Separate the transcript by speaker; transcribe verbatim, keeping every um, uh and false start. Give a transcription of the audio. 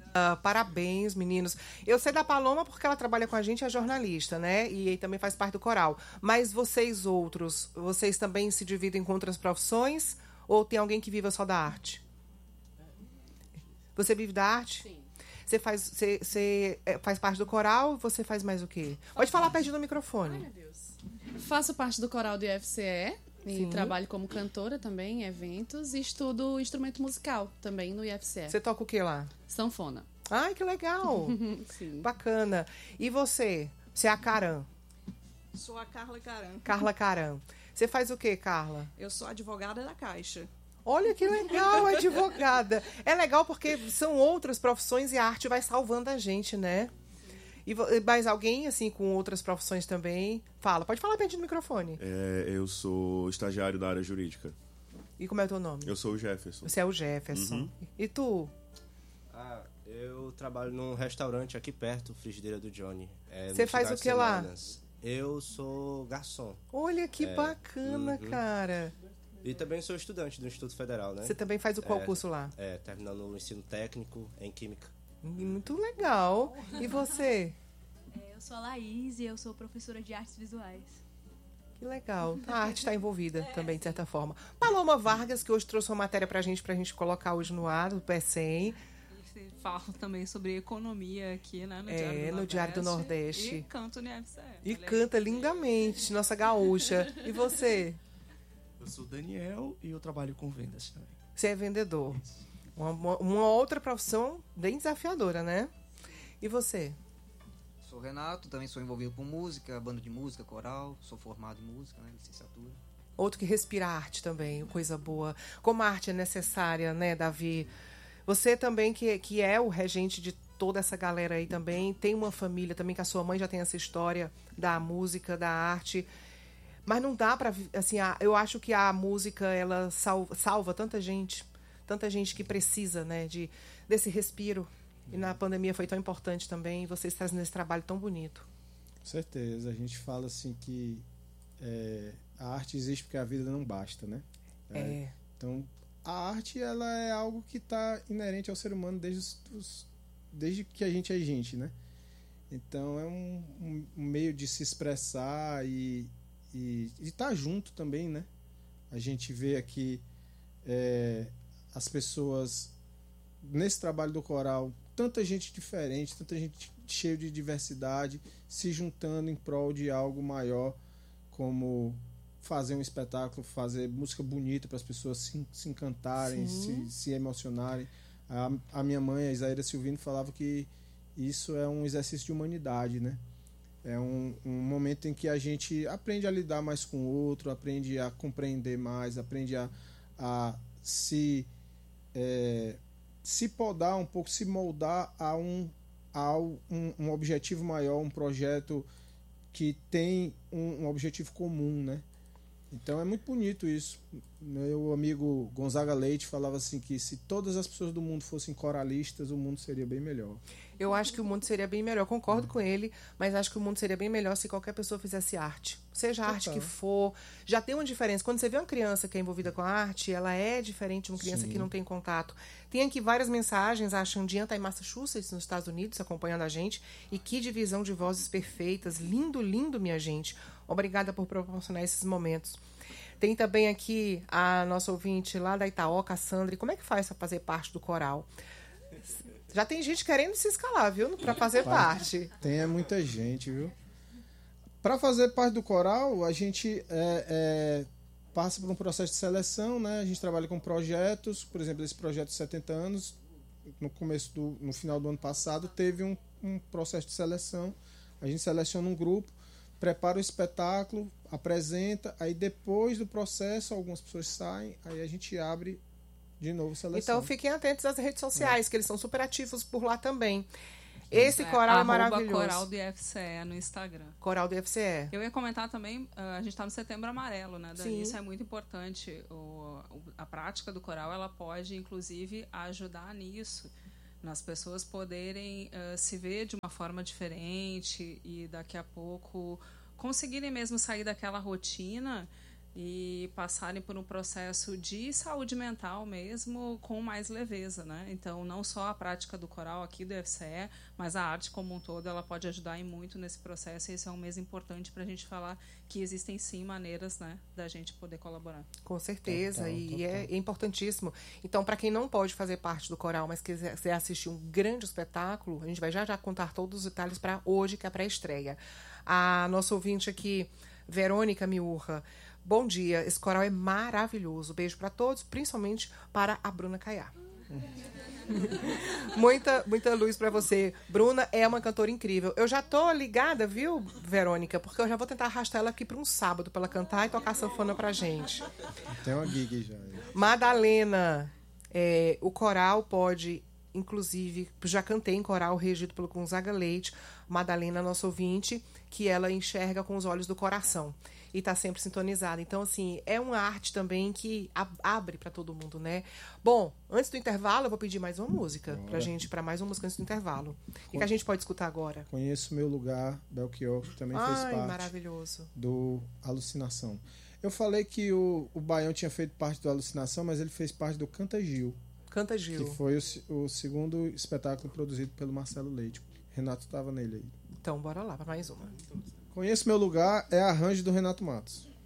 Speaker 1: Uh, parabéns, meninos. Eu sei da Paloma porque ela trabalha com a gente, é jornalista, né? E também faz parte do coral. Mas vocês outros, vocês também se dividem com outras profissões? Ou tem alguém que viva só da arte? Você vive da arte?
Speaker 2: Sim.
Speaker 1: Você faz, você, você faz parte do coral? Você faz mais o quê? Pode falar perto do microfone.
Speaker 2: Ai, meu Deus. Faço parte do coral do I F C E. E
Speaker 1: Sim.
Speaker 2: trabalho como cantora também em eventos. E estudo instrumento musical também no I F C E.
Speaker 1: Você toca o que lá?
Speaker 2: Sanfona.
Speaker 1: Ai, que legal.
Speaker 2: Sim.
Speaker 1: Bacana. E você? Você é a Caram?
Speaker 3: Sou a Carla Caram.
Speaker 1: Carla Caram. Você faz o que, Carla?
Speaker 3: Eu sou advogada da Caixa.
Speaker 1: Olha que legal, advogada. É legal porque são outras profissões e a arte vai salvando a gente, né? E mais alguém, assim, com outras profissões também? Fala, pode falar perto do microfone.
Speaker 4: É, eu sou estagiário da área jurídica.
Speaker 1: E como é o teu nome?
Speaker 4: Eu sou o Jefferson.
Speaker 1: Você é o Jefferson.
Speaker 4: Uhum.
Speaker 1: E tu?
Speaker 5: Ah, eu trabalho num restaurante aqui perto, Frigideira do Johnny. É,
Speaker 1: Você faz o que lá?
Speaker 5: Eu sou garçom.
Speaker 1: Olha que
Speaker 5: é,
Speaker 1: bacana,
Speaker 5: uhum.
Speaker 1: cara.
Speaker 5: E também sou estudante do Instituto Federal, né?
Speaker 1: Você também faz o qual
Speaker 5: é,
Speaker 1: curso lá?
Speaker 5: É, terminando o ensino técnico em Química.
Speaker 1: Muito legal. E você?
Speaker 6: É, eu sou a Laís e eu sou professora de artes visuais.
Speaker 1: Que legal. A arte está envolvida é, também, de certa forma. Paloma Vargas, que hoje trouxe uma matéria pra gente, pra gente colocar hoje no ar, do P E C E M.
Speaker 3: Falo também sobre economia aqui, né? No,
Speaker 1: é,
Speaker 3: Diário, do
Speaker 1: no Diário do Nordeste.
Speaker 3: E canto no I F C E.
Speaker 1: E canta lindamente, nossa gaúcha. E você?
Speaker 7: Eu sou Daniel e eu trabalho com vendas também.
Speaker 1: Você é vendedor. Uma, uma outra profissão bem desafiadora, né? E você?
Speaker 8: Sou Renato, também sou envolvido com música, banda de música, coral. Sou formado em música, né? Licenciatura.
Speaker 1: Outro que respira arte também, coisa boa. Como a arte é necessária, né, Davi? Você também, que, que é o regente de toda essa galera aí também, tem uma família também, que a sua mãe já tem essa história da música, da arte. Mas não dá pra... Assim, a, eu acho que a música, ela salva, salva tanta gente, tanta gente que precisa, né, de, desse respiro. E na pandemia foi tão importante também, vocês trazendo esse trabalho tão bonito.
Speaker 9: Com certeza. A gente fala assim que é, a arte existe porque a vida não basta, né? É. é. Então, a arte, ela é algo que está inerente ao ser humano desde, os, os, desde que a gente é gente, né? Então, é um, um, um meio de se expressar e e estar tá junto também, né? A gente vê aqui é, as pessoas nesse trabalho do coral, tanta gente diferente, tanta gente cheia de diversidade, se juntando em prol de algo maior, como fazer um espetáculo, fazer música bonita para as pessoas se, se encantarem, se, se emocionarem. A, a minha mãe, a Isaíra Silvino, falava que isso é um exercício de humanidade, né? É um, um momento em que a gente aprende a lidar mais com o outro, aprende a compreender mais, aprende a, a se, é, se podar um pouco, se moldar a, um, a um, um objetivo maior, um projeto que tem um, um objetivo comum, né? Então é muito bonito isso. Meu amigo Gonzaga Leite falava assim que se todas as pessoas do mundo fossem coralistas, o mundo seria bem melhor.
Speaker 1: Eu acho que o mundo seria bem melhor, concordo com ele, mas acho que o mundo seria bem melhor se qualquer pessoa fizesse arte. Seja a arte que for, já tem uma diferença. Quando você vê uma criança que é envolvida com a arte, ela é diferente de uma criança Sim. que não tem contato. Tem aqui várias mensagens, a Xandinha está em Massachusetts, nos Estados Unidos, acompanhando a gente, e que divisão de vozes perfeitas, lindo, lindo, minha gente. Obrigada por proporcionar esses momentos. Tem também aqui a nossa ouvinte lá da Itaoca, a Sandra. Como é que faz para fazer parte do coral? Já tem gente querendo se escalar, viu? Para fazer parte.
Speaker 9: Tem muita gente, viu? Para fazer parte do coral, a gente é, é, passa por um processo de seleção, né? A gente trabalha com projetos. Por exemplo, esse projeto de setenta anos, no começo do, no final do ano passado, teve um, um processo de seleção. A gente seleciona um grupo, prepara o espetáculo, apresenta, aí depois do processo algumas pessoas saem, aí a gente abre de novo a seleção.
Speaker 1: Então fiquem atentos às redes sociais, é. que eles são super ativos por lá também. Esse é, coral é maravilhoso.
Speaker 3: Coral do I F C E no Instagram.
Speaker 1: Coral do I F C E.
Speaker 3: Eu ia comentar também, a gente está no Setembro Amarelo, né, Dani?
Speaker 1: Sim.
Speaker 3: Isso é muito importante. O, a prática do coral, ela pode, inclusive, ajudar nisso. Nas pessoas poderem uh, se ver de uma forma diferente e daqui a pouco conseguirem mesmo sair daquela rotina e passarem por um processo de saúde mental mesmo com mais leveza, né? Então, não só a prática do coral aqui do I F C E, mas a arte como um todo, ela pode ajudar em muito nesse processo, e esse é um mês importante para a gente falar que existem sim maneiras, né, da gente poder colaborar.
Speaker 1: Com certeza,
Speaker 9: Total,
Speaker 1: e
Speaker 9: total.
Speaker 1: É, é importantíssimo. Então, para quem não pode fazer parte do coral, mas quiser, quiser assistir um grande espetáculo, a gente vai já já contar todos os detalhes para hoje, que é a pré-estreia. A nossa ouvinte aqui, Verônica Miurra, bom dia, esse coral é maravilhoso. Beijo para todos, principalmente para a Bruna Caiá. muita, muita luz para você. Bruna é uma cantora incrível. Eu já tô ligada, viu, Verônica? Porque eu já vou tentar arrastar ela aqui para um sábado para ela cantar e tocar sanfona pra gente.
Speaker 9: Tem uma gig já.
Speaker 1: Madalena, é, o coral pode, inclusive, já cantei em coral regido pelo Gonzaga Leite. Madalena, nossa ouvinte, que ela enxerga com os olhos do coração e está sempre sintonizada. Então, assim, é uma arte também que ab- abre para todo mundo, né? Bom, antes do intervalo, eu vou pedir mais uma música
Speaker 9: Bora.
Speaker 1: pra gente, para mais uma música antes do intervalo. O que, que a gente pode escutar agora?
Speaker 9: Conheço Meu Lugar, Belchior, que também fez
Speaker 1: Ai,
Speaker 9: parte
Speaker 1: maravilhoso.
Speaker 9: do Alucinação. Eu falei que o, o Baião tinha feito parte do Alucinação, mas ele fez parte do Canta Gil,
Speaker 1: Canta Gil.
Speaker 9: que foi o, se- o segundo espetáculo produzido pelo Marcelo Leite. Renato estava nele aí.
Speaker 1: Então, bora lá para mais uma.
Speaker 9: Conheço Meu Lugar é arranjo do Renato Matos.